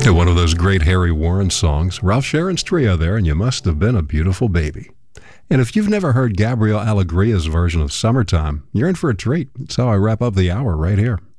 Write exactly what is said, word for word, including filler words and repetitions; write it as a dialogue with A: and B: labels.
A: Yeah, one of those great Harry Warren songs. Ralph Sharon's trio there, and You Must Have Been a Beautiful Baby. And if you've never heard Gabriel Alegria's version of Summertime, you're in for a treat. That's how I wrap up the hour right here.